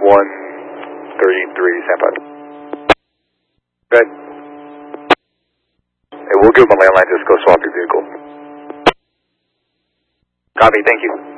133, stand by. Good. Hey, we'll give them a landline, just go swap your vehicle. Copy, thank you.